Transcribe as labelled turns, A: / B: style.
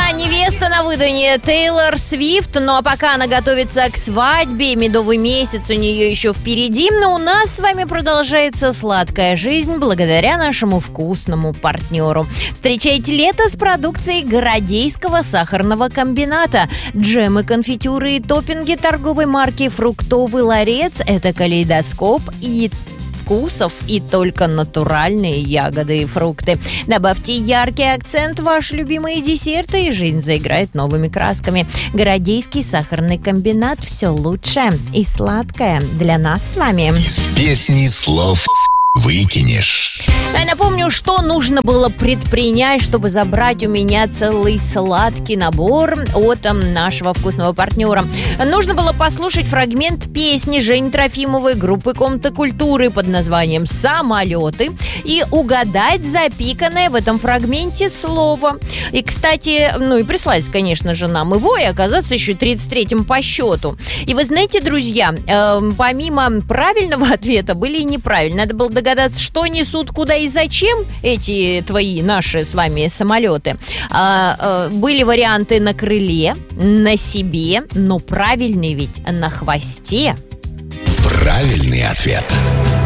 A: Да, невеста на выданье Тейлор Свифт. Ну а пока она готовится к свадьбе, медовый месяц у нее еще впереди, но у нас с вами продолжается сладкая жизнь благодаря нашему вкусному партнеру. Встречайте лето с продукцией Городейского сахарного комбината. Джемы, конфитюры и топпинги торговой марки «Фруктовый ларец» – это калейдоскоп и вкусов и только натуральные ягоды и фрукты. Добавьте яркий акцент в ваши любимые десерты, и жизнь заиграет новыми красками. Городейский сахарный комбинат. Все лучшее и сладкое для нас с вами.
B: Из песни слов выкинешь.
A: Я напомню, что нужно было предпринять, чтобы забрать у меня целый сладкий набор от нашего вкусного партнера. Нужно было послушать фрагмент песни Жени Трофимовой группы Комната культуры под названием «Самолеты» и угадать запиканное в этом фрагменте слово. И, кстати, и прислать, конечно же, нам его, и оказаться еще 33-м по счету. И вы знаете, друзья, помимо правильного ответа были и неправильные. Надо было догадаться, что несут, куда и зачем эти твои, наши с вами самолеты. Были варианты на крыле, на себе, но правильный ведь на хвосте.
B: Правильный ответ.